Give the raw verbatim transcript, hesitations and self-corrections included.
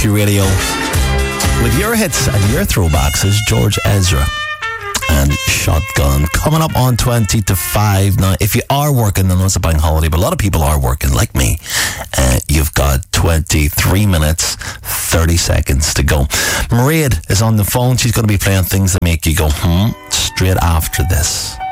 Cork Radio. With your hits and your throwbacks is George Ezra and Shotgun. Coming up on twenty to five. Now, if you are working, I know it's a bank holiday, but a lot of people are working, like me. Uh, you've got twenty-three minutes, thirty seconds to go. Mairead is on the phone. She's going to be playing things that make you go, hmm, straight after this.